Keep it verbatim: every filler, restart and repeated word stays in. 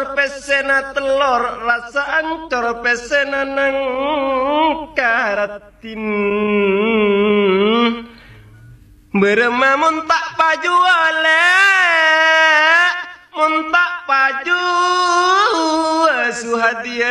ancor pesena telur rasa ancor pesena nang karatin berema mun tak paju ale mun tak paju suhadia